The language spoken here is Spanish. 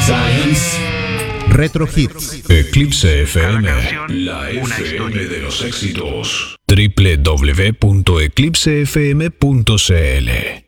Science. Retro Hits. Eclipse FM, la FM de los éxitos. www.eclipsefm.cl